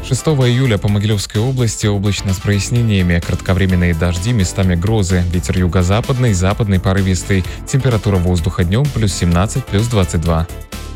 6 июля по Могилевской области облачно с прояснениями, кратковременные дожди, местами грозы, ветер юго-западный, западный порывистый, температура воздуха днем +17, +22.